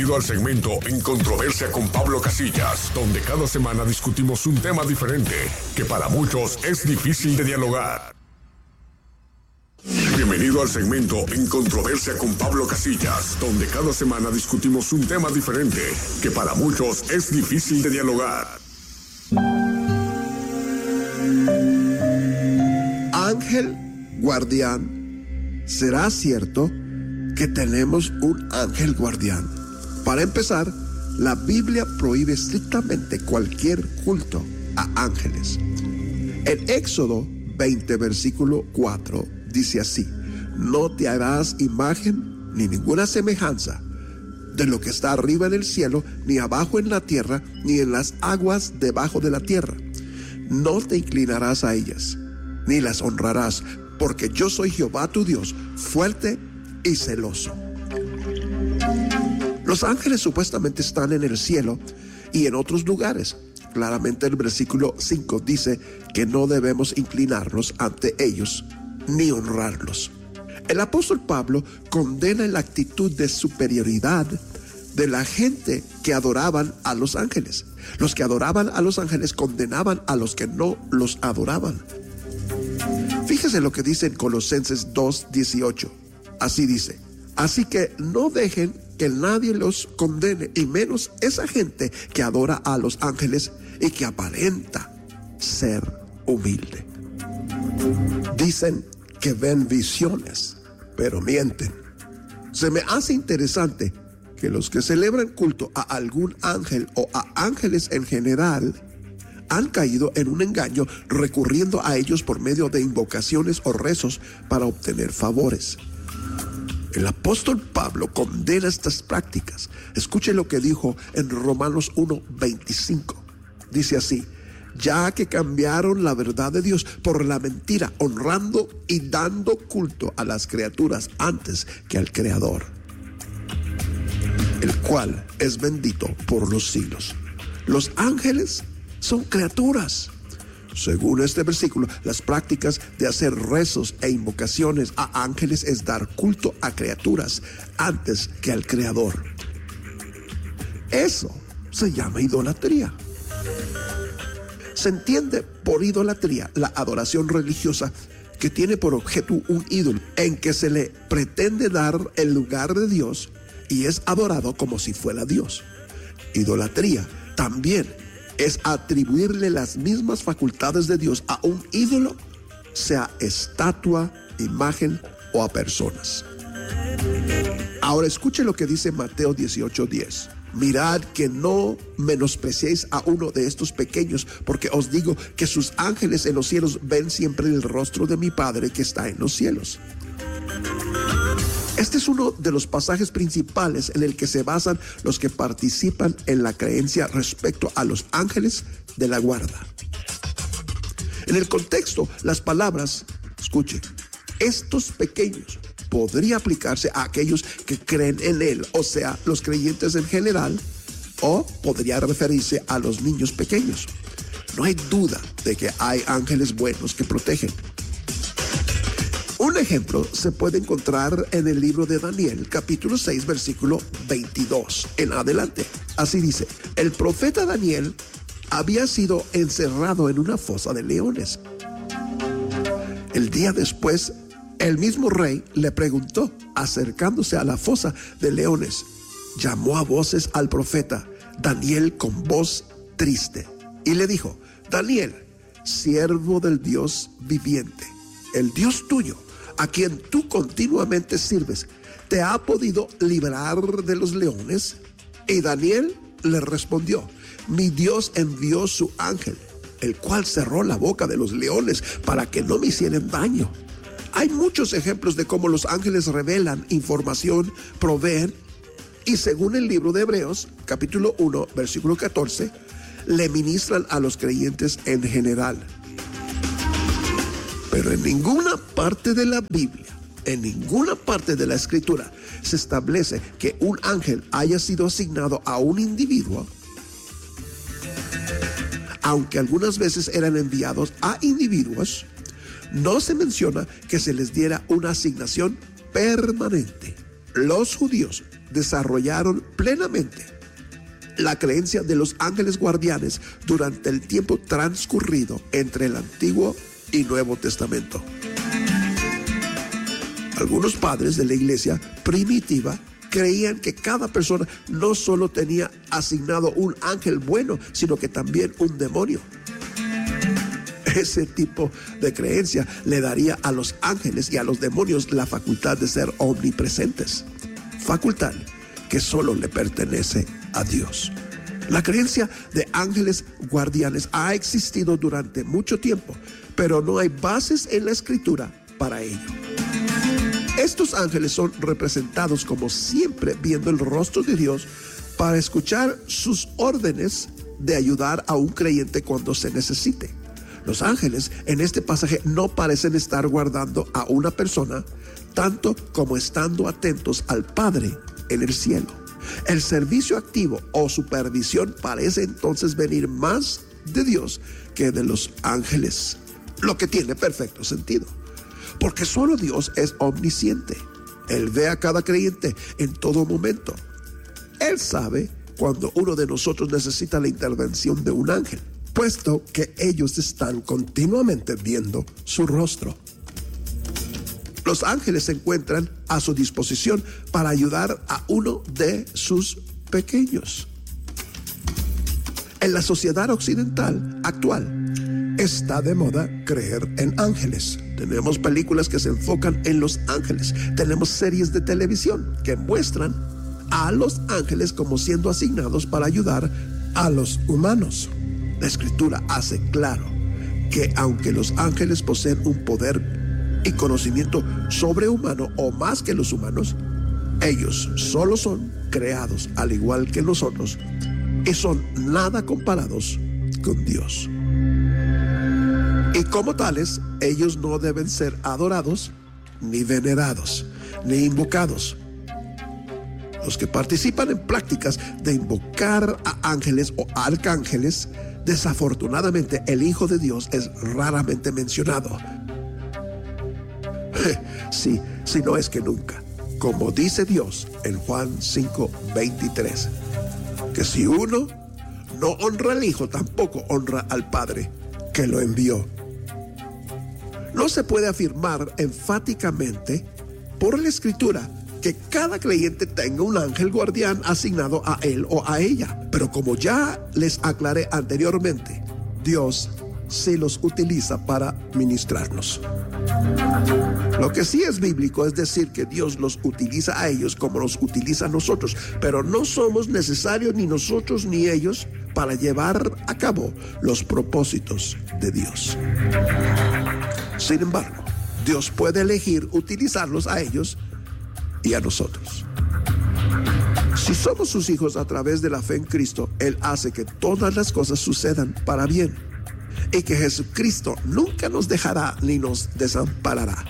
Bienvenido al segmento En Controversia con Pablo Casillas, donde cada semana discutimos un tema diferente que para muchos es difícil de dialogar. Bienvenido al segmento En Controversia con Pablo Casillas, donde cada semana discutimos un tema diferente que para muchos es difícil de dialogar. Ángel guardián. ¿Será cierto que tenemos un ángel guardián? Para empezar, la Biblia prohíbe estrictamente cualquier culto a ángeles. En Éxodo 20, versículo 4, dice así: no te harás imagen ni ninguna semejanza de lo que está arriba en el cielo, ni abajo en la tierra, ni en las aguas debajo de la tierra. No te inclinarás a ellas, ni las honrarás, porque yo soy Jehová tu Dios, fuerte y celoso. Los ángeles supuestamente están en el cielo y en otros lugares. Claramente el versículo 5 dice que no debemos inclinarnos ante ellos ni honrarlos. El apóstol Pablo condena la actitud de superioridad de la gente que adoraban a los ángeles. Los que adoraban a los ángeles condenaban a los que no los adoraban. Fíjese lo que dice en Colosenses 2:18. Así dice: así que no dejen que nadie los condene, y menos esa gente que adora a los ángeles y que aparenta ser humilde. Dicen que ven visiones, pero mienten. Se me hace interesante que los que celebran culto a algún ángel o a ángeles en general han caído en un engaño recurriendo a ellos por medio de invocaciones o rezos para obtener favores. El apóstol Pablo condena estas prácticas. Escuche lo que dijo en Romanos 1:25. Dice así: ya que cambiaron la verdad de Dios por la mentira, honrando y dando culto a las criaturas antes que al Creador, el cual es bendito por los siglos. Los ángeles son criaturas. Según este versículo, las prácticas de hacer rezos e invocaciones a ángeles es dar culto a criaturas antes que al Creador. Eso se llama idolatría. Se entiende por idolatría la adoración religiosa que tiene por objeto un ídolo en que se le pretende dar el lugar de Dios y es adorado como si fuera Dios. Idolatría también es atribuirle las mismas facultades de Dios a un ídolo, sea estatua, imagen o a personas. Ahora escuche lo que dice Mateo 18:10. Mirad que no menospreciéis a uno de estos pequeños, porque os digo que sus ángeles en los cielos ven siempre el rostro de mi Padre que está en los cielos. Este es uno de los pasajes principales en el que se basan los que participan en la creencia respecto a los ángeles de la guarda. En el contexto, las palabras, escuche, estos pequeños, podría aplicarse a aquellos que creen en él, o sea, los creyentes en general, o podría referirse a los niños pequeños. No hay duda de que hay ángeles buenos que protegen. Un ejemplo se puede encontrar en el libro de Daniel, capítulo 6, versículo 22 en adelante. Así dice: el profeta Daniel había sido encerrado en una fosa de leones. El día después, el mismo rey le preguntó, acercándose a la fosa de leones, llamó a voces al profeta Daniel con voz triste y le dijo: Daniel, siervo del Dios viviente, el Dios tuyo, a quien tú continuamente sirves, ¿te ha podido librar de los leones? Y Daniel le respondió: mi Dios envió su ángel, el cual cerró la boca de los leones para que no me hicieran daño. Hay muchos ejemplos de cómo los ángeles revelan información, proveen, y según el libro de Hebreos, capítulo 1, versículo 14, le ministran a los creyentes en general. Pero en ninguna parte de la Biblia, en ninguna parte de la Escritura, se establece que un ángel haya sido asignado a un individuo, aunque algunas veces eran enviados a individuos. No se menciona que se les diera una asignación permanente. Los judíos desarrollaron plenamente la creencia de los ángeles guardianes durante el tiempo transcurrido entre el Antiguo y Nuevo Testamento. Algunos padres de la iglesia primitiva creían que cada persona no solo tenía asignado un ángel bueno, sino que también un demonio. Ese tipo de creencia le daría a los ángeles y a los demonios la facultad de ser omnipresentes, facultad que solo le pertenece a Dios. La creencia de ángeles guardianes ha existido durante mucho tiempo, pero no hay bases en la Escritura para ello. Estos ángeles son representados como siempre viendo el rostro de Dios para escuchar sus órdenes de ayudar a un creyente cuando se necesite. Los ángeles en este pasaje no parecen estar guardando a una persona, tanto como estando atentos al Padre en el cielo. El servicio activo o supervisión parece entonces venir más de Dios que de los ángeles, lo que tiene perfecto sentido, porque solo Dios es omnisciente. Él ve a cada creyente en todo momento. Él sabe cuando uno de nosotros necesita la intervención de un ángel, puesto que ellos están continuamente viendo su rostro. Los ángeles se encuentran a su disposición para ayudar a uno de sus pequeños. En la sociedad occidental actual está de moda creer en ángeles. Tenemos películas que se enfocan en los ángeles. Tenemos series de televisión que muestran a los ángeles como siendo asignados para ayudar a los humanos. La Escritura hace claro que aunque los ángeles poseen un poder y conocimiento sobrehumano o más que los humanos, ellos solo son creados al igual que nosotros y son nada comparados con Dios. Y como tales, ellos no deben ser adorados, ni venerados, ni invocados. Los que participan en prácticas de invocar a ángeles o arcángeles, desafortunadamente el Hijo de Dios es raramente mencionado. Sí, si no es que nunca. Como dice Dios en Juan 5:23, que si uno no honra al Hijo, tampoco honra al Padre que lo envió. No se puede afirmar enfáticamente por la Escritura que cada creyente tenga un ángel guardián asignado a él o a ella. Pero como ya les aclaré anteriormente, Dios sí los utiliza para ministrarnos. Lo que sí es bíblico es decir que Dios los utiliza a ellos como nos utiliza a nosotros, pero no somos necesarios ni nosotros ni ellos para llevar a cabo los propósitos de Dios. Sin embargo, Dios puede elegir utilizarlos a ellos y a nosotros. Si somos sus hijos a través de la fe en Cristo, Él hace que todas las cosas sucedan para bien y que Jesucristo nunca nos dejará ni nos desamparará.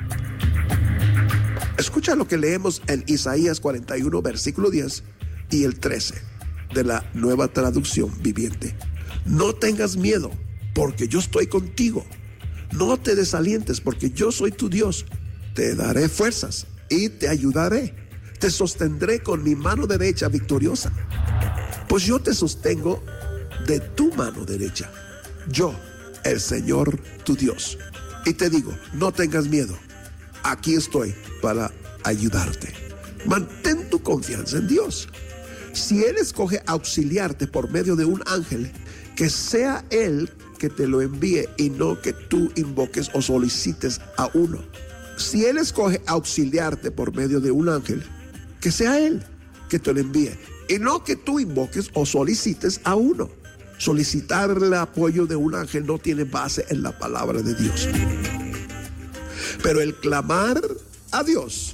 Escucha lo que leemos en Isaías 41, versículo 10 y el 13 de la Nueva Traducción Viviente. No tengas miedo, porque yo estoy contigo. No te desalientes, porque yo soy tu Dios. Te daré fuerzas y te ayudaré. Te sostendré con mi mano derecha victoriosa. Pues yo te sostengo de tu mano derecha. Yo, el Señor tu Dios. Y te digo, no tengas miedo. Aquí estoy para ayudarte. Mantén tu confianza en Dios. Si Él escoge auxiliarte por medio de un ángel, que sea Él que te lo envíe y no que tú invoques o solicites a uno. Si Él escoge auxiliarte por medio de un ángel, que sea Él que te lo envíe y no que tú invoques o solicites a uno. Solicitar el apoyo de un ángel no tiene base en la palabra de Dios. Pero el clamar a Dios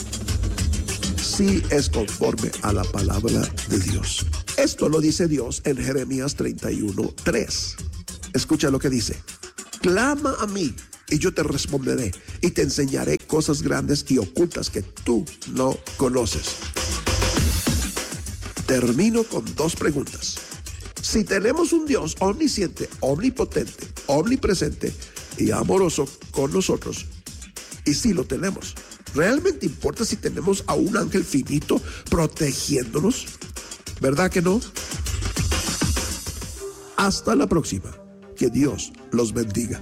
sí es conforme a la palabra de Dios. Esto lo dice Dios en Jeremías 31:3. Escucha lo que dice. Clama a mí y yo te responderé y te enseñaré cosas grandes y ocultas que tú no conoces. Termino con dos preguntas. Si tenemos un Dios omnisciente, omnipotente, omnipresente y amoroso con nosotros, y si lo tenemos, ¿Realmente importa si tenemos a un ángel finito protegiéndonos? ¿Verdad que no? Hasta la próxima. Que Dios los bendiga.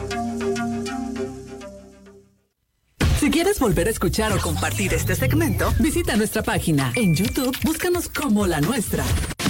Si quieres volver a escuchar o compartir este segmento, visita nuestra página. En YouTube, búscanos como La Nuestra.